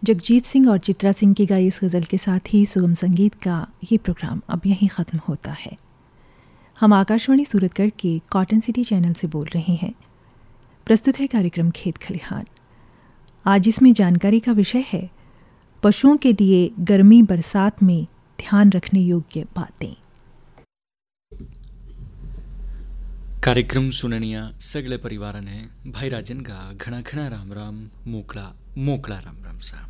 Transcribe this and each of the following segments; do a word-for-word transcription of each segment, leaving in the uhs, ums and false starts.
जगजीत सिंह और चित्रा सिंह की गाई इस गज़ल के साथ ही सुगम संगीत का ये प्रोग्राम अब यहीं ख़त्म होता है। हम आकाशवाणी सूरतगढ़ के कॉटन सिटी चैनल से बोल रहे हैं। प्रस्तुत है कार्यक्रम खेत खलिहान। आज इसमें जानकारी का विषय है पशुओं के लिए गर्मी बरसात में ध्यान रखने योग्य बातें। कार्यक्रम सुननिया सगळे परिवाराने भाई राजन का घना घना राम राम मोकला मोकला राम राम सा।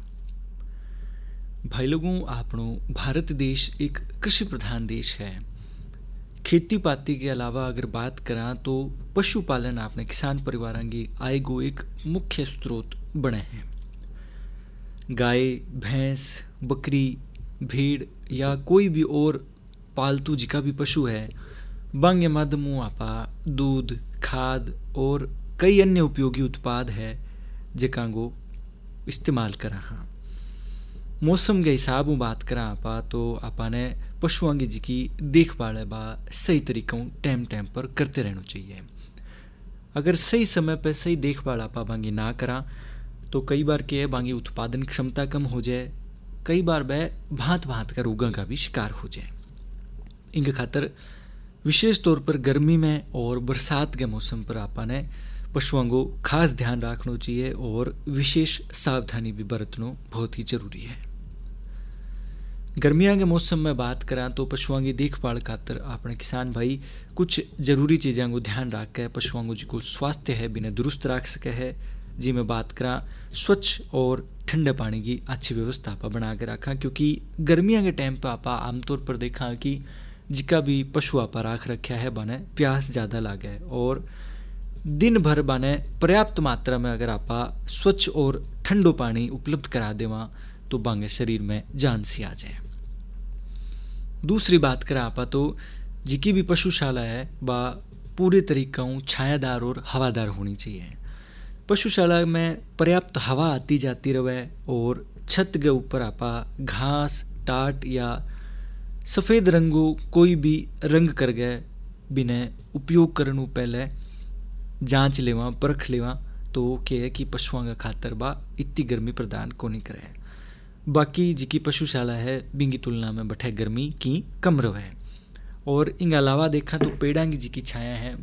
भाई लोगों, आपनो भारत देश एक कृषि प्रधान देश है। खेती पाती के अलावा अगर बात करा तो पशुपालन अपने किसान परिवारों की आय को एक मुख्य स्रोत बने हैं। गाय, भैंस, बकरी, भेड़ या कोई भी और पालतू जिका भी पशु है, बांगे माध्यमों आपा दूध, खाद और कई अन्य उपयोगी उत्पाद है जिका को इस्तेमाल करा। हाँ, मौसम के हिसाब में बात करा आपा तो आपा ने पशुओं की जिकी देखभाल है बा सही तरीकों टाइम टाइम पर करते रहना चाहिए। अगर सही समय पर सही देखभाल आपा बांगी ना करा तो कई बार क्या है, बांगी उत्पादन क्षमता कम हो जाए, कई बार वह भांत भांत का रोगों का भी शिकार हो जाए। इनके खातर विशेष तौर पर गर्मी में और बरसात के मौसम पर आपा ने पशुओं को खास ध्यान रखना चाहिए और विशेष सावधानी भी बरतना बहुत ही जरूरी है। गर्मियों के मौसम में बात करा तो पशुओं की देखभाल खातर अपने किसान भाई कुछ जरूरी चीज़ों को ध्यान रख के पशुओं को जो स्वास्थ्य है बिना दुरुस्त रख सके है। जी मैं बात करा स्वच्छ और ठंडे पानी की अच्छी व्यवस्था आपा बना के रखा, क्योंकि गर्मियों के टाइम पर आपा आमतौर पर देखा कि जिका भी पशु आपा राख रखा है बने प्यास ज़्यादा लागे और दिन भर बने पर्याप्त मात्रा में अगर आपा स्वच्छ और ठंडो पानी उपलब्ध करा देवा तो बांगे शरीर में जान सी आ जाए। दूसरी बात करा आपा तो जिकी भी पशुशाला है बा पूरे तरीकों छायादार और हवादार होनी चाहिए। पशुशाला में पर्याप्त हवा आती जाती रहे और छत के ऊपर आपा घास, टाट या सफ़ेद रंगों कोई भी रंग कर गए बिना उपयोग करने पहले जांच लेवा परख लेवा तो क्या है कि पशुओं का खातर बा इतनी गर्मी प्रदान को नहीं करे। बाकी जिकी पशुशाला है बिंगी तुलना में बठे गर्मी की कम रहे। और इन अलावा देखा तो पेड़ां की जिकी छाया है